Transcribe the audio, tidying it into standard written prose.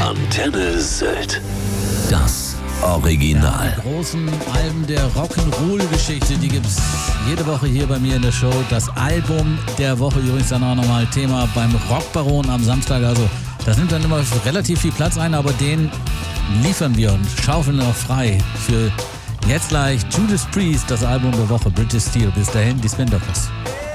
Antenne Sylt. Das Original. Die großen Alben der Rock'n'Roll-Geschichte, die gibt's jede Woche hier bei mir in der Show. Das Album der Woche übrigens dann auch nochmal Thema beim Rockbaron am Samstag. Also das nimmt dann immer relativ viel Platz ein, aber den liefern wir und schaufeln noch frei für jetzt gleich Judas Priest, das Album der Woche, British Steel. Bis dahin, die Spin Doctors.